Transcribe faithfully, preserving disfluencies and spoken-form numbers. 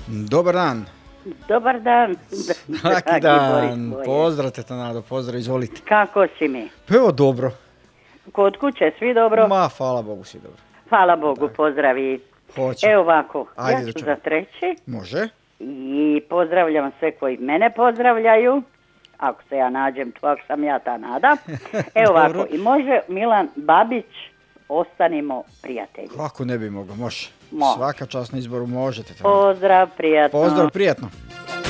Dobar dan. Dobar dan. Svaki dan. Pozdrav te, Nado, pozdrav, izvolite. Kako si mi? Pa evo dobro. Kod kuće svi dobro? Ma, hvala Bogu, svi dobro. Hvala Bogu, tak. Pozdravi. Hoće. Evo ovako, ajde, ja ću za treći. Može. I pozdravljam sve koji mene pozdravljaju. Ako se ja nađem tu, ako sam ja ta Nada. Evo ovako, i može Milan Babić, ostanimo prijatelji. Kako ne bi mogao, može. Može. Svaka čast na izboru, možete. Pozdrav, prijatno. Pozdrav, prijatno.